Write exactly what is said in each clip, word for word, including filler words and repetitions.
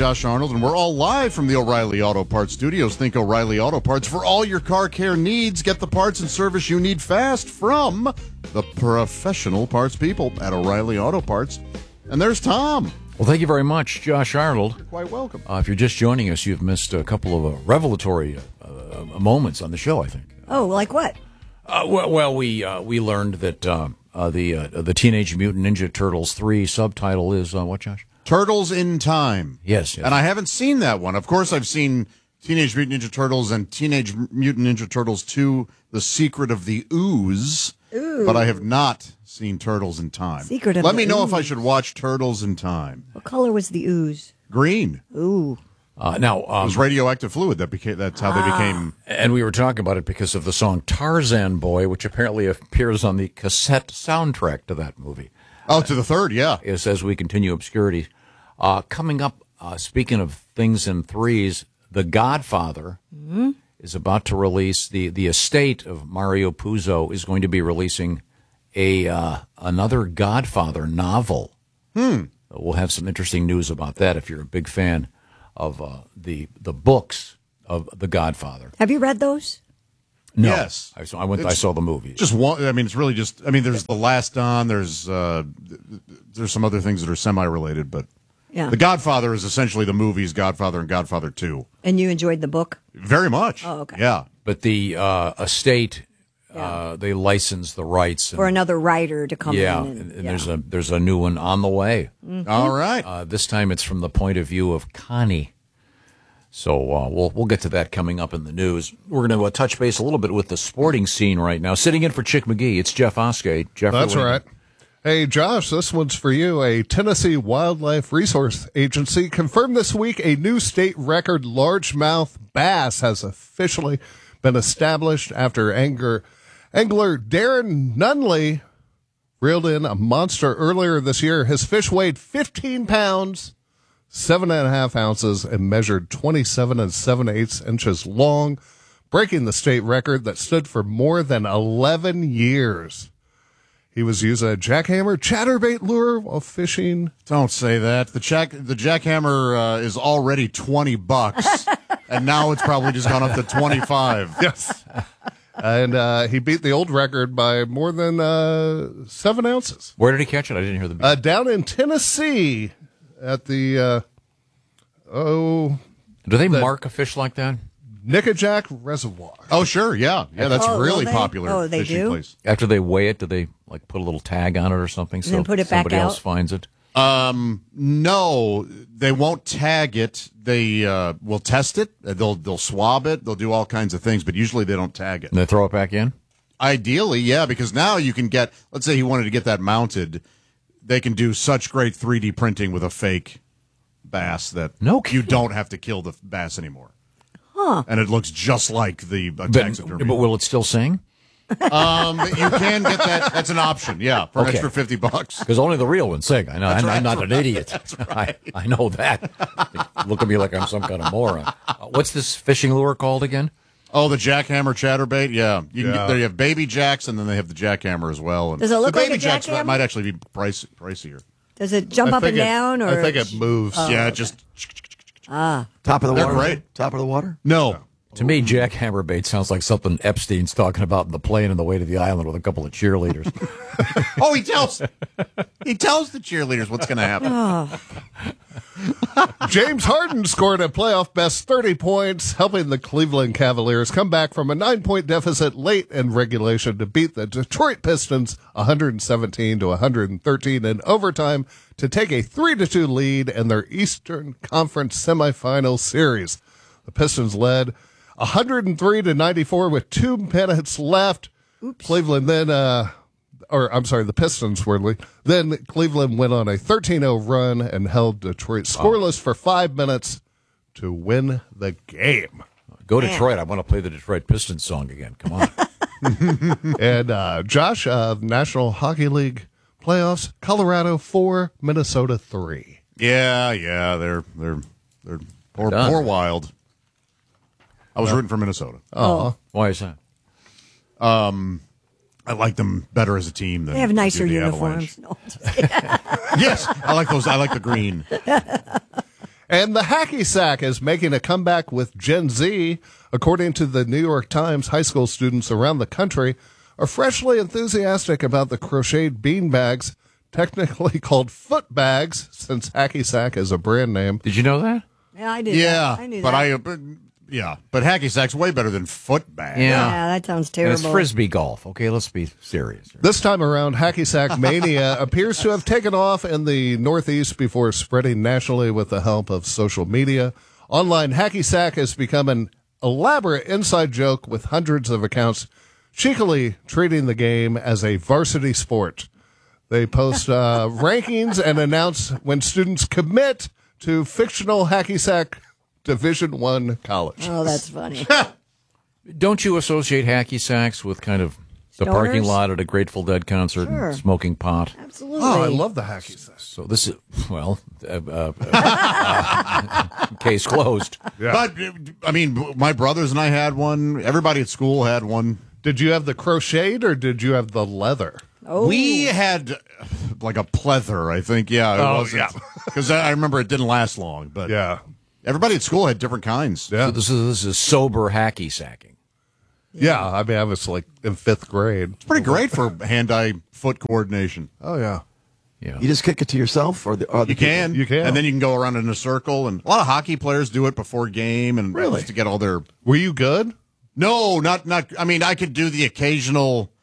Josh Arnold, and we're all live from the O'Reilly Auto Parts Studios. Think O'Reilly Auto Parts for all your car care needs. Get the parts and service you need fast from the professional parts people at O'Reilly Auto Parts. And there's Tom. Well, thank you very much, Josh Arnold. You're quite welcome. Uh, if you're just joining us, you've missed a couple of uh, revelatory uh, uh, moments on the show, I think. Oh, like what? Uh, well, well, we uh, we learned that uh, uh, the uh, the Teenage Mutant Ninja Turtles three subtitle is uh, what, Josh? Turtles in Time. Yes, yes. And I haven't seen that one. Of course, I've seen Teenage Mutant Ninja Turtles and Teenage Mutant Ninja Turtles two, The Secret of the Ooze. Ooh. But I have not seen Turtles in Time. Secret of Let the me know Ooze. if I should watch Turtles in Time. What color was the ooze? Green. Ooh. Uh, now, um, It was radioactive fluid. That became. That's how they became. and we were talking about it because of the song Tarzan Boy, which apparently appears on the cassette soundtrack to that movie. Oh, to the third, yeah. Is as we continue obscurity. Uh, coming up, uh, speaking of things in threes, The Godfather mm-hmm. is about to release, the, the estate of Mario Puzo is going to be releasing a uh, another Godfather novel. Hmm. We'll have some interesting news about that if you're a big fan of uh, the the books of The Godfather. Have you read those? No. Yes. I saw, I went. It's I saw the movie. Just one. I mean, it's really just. I mean, there's The Last Don. There's uh, there's some other things that are semi-related, but Yeah. The Godfather is essentially the movies Godfather and Godfather two. And you enjoyed the book? Very much. Oh, okay. Yeah. But the uh, estate, Yeah. uh, they license the rights. And, For another writer to come yeah, in. and, And, and yeah. there's a there's a new one on the way. Mm-hmm. All right. Uh, this time it's from the point of view of Connie. So uh, we'll we'll get to that coming up in the news. We're going to uh, touch base a little bit with the sporting scene right now. Sitting in for Chick McGee, it's Jeff Oskey. Jeff, That's right. Hey, Josh, this one's for you. A Tennessee Wildlife Resource Agency confirmed this week a new state record largemouth bass has officially been established after angler, angler Darren Nunley reeled in a monster earlier this year. His fish weighed fifteen pounds, seven and a half ounces, and measured twenty-seven and seven eighths inches long, breaking the state record that stood for more than eleven years. He was using a jackhammer chatterbait lure while fishing. Don't say that. The jack the jackhammer uh, is already twenty bucks, and now it's probably just gone up to twenty-five. Yes. And uh, he beat the old record by more than uh, seven ounces. Where did he catch it? I didn't hear the beat. Uh, down in Tennessee at the, uh, oh, Do they the- mark a fish like that? Nickajack Reservoir. Oh, sure, yeah, yeah. That's Oh, a really will they? popular Oh, they fishing do? place. After they weigh it, do they like put a little tag on it or something so then put it back somebody else out? finds it? Um, no, they won't tag it. They uh, will test it. They'll they'll swab it. They'll do all kinds of things, but usually they don't tag it. And they throw it back in? Ideally, yeah, because now you can get. Let's say he wanted to get that mounted. They can do such great three D printing with a fake bass that No you kidding. don't have to kill the bass anymore. Huh. And it looks just like the uh, But, taxidermy. but will it still sing? Um, you can get that. That's an option. Yeah, for an Okay. extra fifty bucks. Because only the real ones sing. I know. I'm, right, I'm not that's an idiot. I, I know that. Look at me like I'm some kind of moron. Uh, what's this fishing lure called again? Oh, the jackhammer chatterbait. Yeah, you can Yeah. get there. You have baby jacks, and then they have the jackhammer as well. And Does it look the like baby a jacks jackhammer? might actually be price, pricier. Does it jump I up and think it- down? Or I think it moves. yeah, it just Ah. Top of the They're water. great. Top of the water. no. To me, jackhammer bait sounds like something Epstein's talking about in the plane on the way to the island with a couple of cheerleaders. Oh, he tells he tells the cheerleaders what's going to happen. James Harden scored a playoff best thirty points, helping the Cleveland Cavaliers come back from a nine-point deficit late in regulation to beat the Detroit Pistons one seventeen to one thirteen in overtime to take a three to two lead in their Eastern Conference semifinal series. The Pistons led one oh three to ninety-four with two minutes left. Oops. Cleveland then, uh, or I'm sorry, the Pistons were lead. Then Cleveland went on a thirteen oh run and held Detroit scoreless for five minutes to win the game. Go Detroit. I want to play the Detroit Pistons song again. Come on. And uh, Josh, uh, National Hockey League playoffs, Colorado four, Minnesota three. Yeah, yeah, they're they're they're poor, Done. poor wild. I was rooting for Minnesota. Oh, Why is that? I like them better as a team than They have I do nicer the uniforms. Avalanche. No. Yes, I like those. I like the green. And the hacky sack is making a comeback with Gen Z. According to the New York Times, high school students around the country are freshly enthusiastic about the crocheted bean bags, technically called foot bags, since hacky sack is a brand name. Did you know that? Yeah, I did. Yeah, that. I knew but that. I, uh, but, yeah, but hacky sack's way better than foot bag. Yeah. yeah, that sounds And terrible. it's frisbee golf. Okay, let's be serious. This time around, hacky sack mania appears to have taken off in the Northeast before spreading nationally with the help of social media. Online hacky sack has become an elaborate inside joke with hundreds of accounts cheekily treating the game as a varsity sport. They post uh, rankings and announce when students commit to fictional hacky sack Division One college. Oh, that's funny. Don't you associate hacky sacks with kind of the parking Stoners? lot at a Grateful Dead concert Sure. and smoking pot? Absolutely. Oh, I love the hacky sack. So this is, well, uh, uh, uh, case closed. But, uh, I mean, my brothers and I had one. Everybody at school had one. Did you have the crocheted or did you have the leather? Oh. We had uh, like a pleather, I think. Yeah, it Oh, wasn't. yeah. Because I remember it didn't last long. But Yeah. everybody at school had different kinds. Yeah. So this is this is sober hacky sacking. Yeah. I mean, I was like in fifth grade. It's pretty great for hand-eye foot coordination. Oh, yeah. Yeah. You just kick it to yourself, or the, or the You can. You can. And then you can go around in a circle. And a lot of hockey players do it before game and Really? just to get all their... Were you good? No, not... not. I mean, I could do the occasional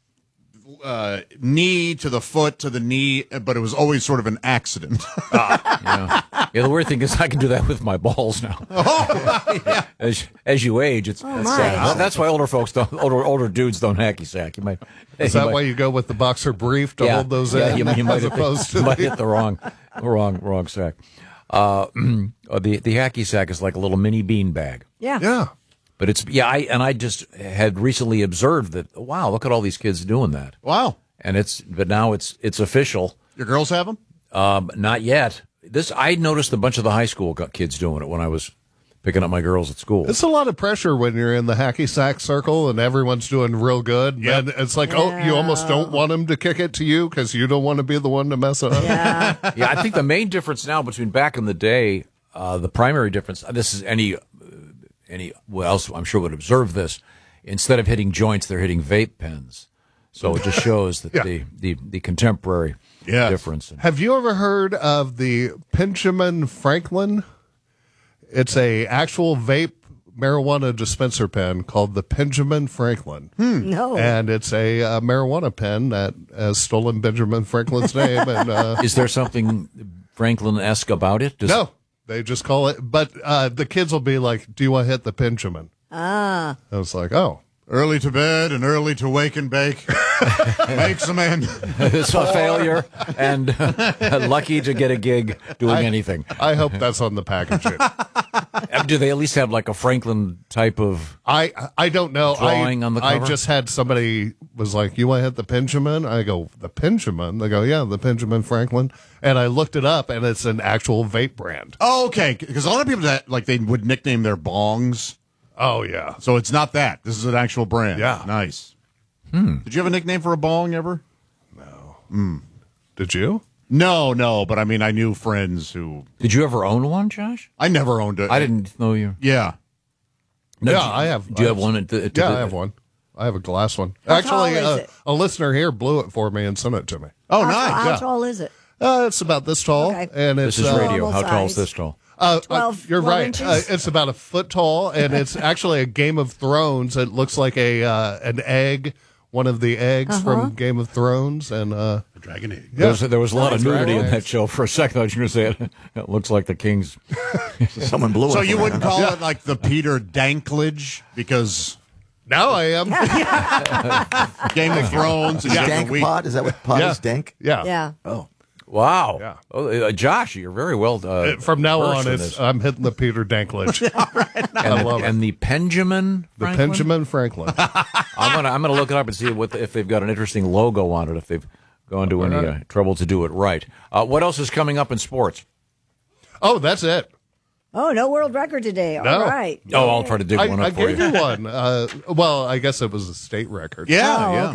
uh, knee to the foot to the knee, but it was always sort of an accident. Yeah. Yeah, the weird thing is I can do that with my balls now. As as you age, it's, Oh, it's my. sad. That's why older folks don't, older older dudes don't hacky sack. You might. Is you that might- why you go with the boxer brief to yeah, hold those yeah, in? You, you might, as hit, opposed you to might the- hit the wrong, wrong, wrong sack. Uh, the the hacky sack is like a little mini bean bag. Yeah. Yeah. But it's yeah, I and I just had recently observed that. Wow, look at all these kids doing that. Wow. And it's but now it's it's official. Your girls have them? Um, not yet. This I noticed a bunch of the high school got kids doing it when I was picking up my girls at school. It's a lot of pressure when you're in the hacky sack circle and everyone's doing real good. Yep. And it's like, oh, you almost don't want them to kick it to you because you don't want to be the one to mess it up. Yeah. Yeah, I think the main difference now between back in the day, uh, the primary difference. This is any uh, any well, else I'm sure would observe this. Instead of hitting joints, they're hitting vape pens. So it just shows that Yeah. the, the the contemporary Yes. difference. Have you ever heard of the Benjamin Franklin? It's a actual vape marijuana dispenser pen called the Benjamin Franklin. No. And it's a uh, marijuana pen that has stolen Benjamin Franklin's name. And uh, Is there something Franklin-esque about it? Does, no, they just call it. But uh, the kids will be like, "Do you want to hit the Benjamin?" Ah. I was like, "Oh, Early to bed and early to wake and bake makes a man. It's a failure and lucky to get a gig doing I- anything. I hope that's on the packaging." Do they at least have like a Franklin type of? I I don't know. Drawing I, on the I cover? just had somebody was like, "You want to hit the Benjamin?" I go, "The Benjamin?" They go, "Yeah, the Benjamin Franklin." And I looked it up, and it's an actual vape brand. Oh, okay. Because a lot of people that like they would nickname their bongs. Oh yeah, So it's not that. This is an actual brand. Yeah. Nice. Did you have a nickname for a bong ever? did you? No, no. But I mean, I knew friends who. Did you ever own one, Josh? I never owned it. I didn't know you. Yeah. No, Yeah, do you- I have- Do you I have have- one? At the, at Yeah, the- I have one. I have a glass one. How Actually, tall is uh, it? a listener here blew it for me and sent it to me. Oh, how, nice. How yeah. tall is it? Uh, it's about this tall, Okay. and it's This is uh, radio. Normal How tall is size. this tall? Uh, uh, twelve you're twelve right. inches? Uh, it's about a foot tall, and it's actually a Game of Thrones. It looks like a uh, an egg, one of the eggs Uh-huh. from Game of Thrones, and uh, Dragon egg. There was, there was a lot of That's nudity right. in that show. For a second, I was going to say it, it looks like the King's. Someone blew it. So for you me, wouldn't huh? call it like the Peter Danklage because now I am. Game of Thrones is Dank every week. pod? Is that what pod Yeah. is? Dank? Yeah. Yeah. Oh. Wow. Yeah. Oh, uh, Josh, you're very well. Uh, Uh, From now versed on, in it's this. I'm hitting the Peter Danklage. I and, love the, it. and the Benjamin. The Franklin? Benjamin Franklin. I'm gonna I'm gonna look it up and see what if they've got an interesting logo on it. If they've gone to any uh, trouble to do it right. Uh, what else is coming up in sports? Oh, that's it. Oh, no world record today. All No. right. Oh, I'll try to dig I, one I up for gave you. you one. Uh, well, I guess it was a state record. Yeah, Oh, yeah. okay.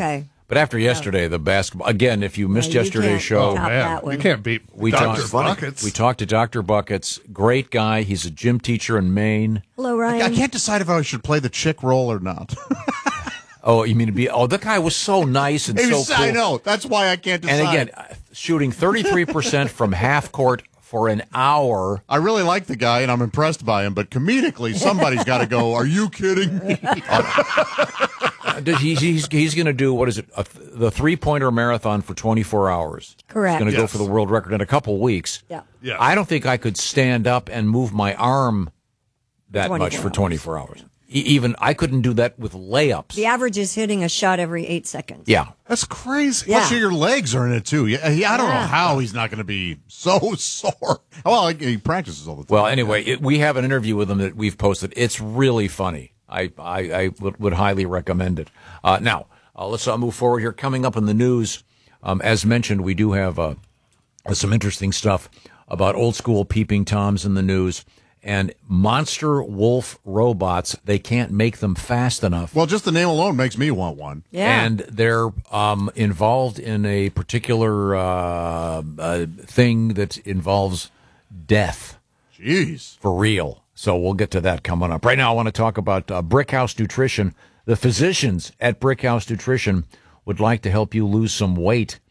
But after yesterday, the basketball again. If you missed you yesterday's can't show, top Man, that one. you can't beat We Doctor talked- Buckets. we talked to Doctor Buckets. Great guy. He's a gym teacher in Maine. Hello, I Ryan. can't decide if I should play the chick role or not. Oh, you mean to be? Oh, the guy was so nice and He so was- cool. I know. That's why I can't decide. And again, uh, shooting thirty-three percent from half court for an hour. I really like the guy and I'm impressed by him, but comedically, somebody's got to go, are you kidding me? Uh, He's he's, he's going to do what is it? A, th- the three pointer marathon for twenty-four hours. Correct. He's going to go Yes. for the world record in a couple weeks. Yeah. Yeah. I don't think I could stand up and move my arm that much twenty-four for hours. twenty-four hours. E- even I couldn't do that with layups. The average is hitting a shot every eight seconds. Yeah. That's crazy. Yeah. Plus, your legs are in it, too. Yeah, he- I don't know Yeah. how he's not going to be so sore. Well, he- he practices all the time. Well, anyway, it, we have an interview with him that we've posted. It's really funny. I I, I would, would highly recommend it. Uh, now, uh, let's uh, move forward here. Coming up in the news, um, as mentioned, we do have uh, some interesting stuff about old school peeping toms in the news and monster wolf robots. They can't make them fast enough. Well, just the name alone makes me want one. Yeah. And they're um, involved in a particular uh, uh, thing that involves death. Jeez. For real. So we'll get to that coming up. Right now, I want to talk about uh, Brickhouse Nutrition. The physicians at Brickhouse Nutrition would like to help you lose some weight.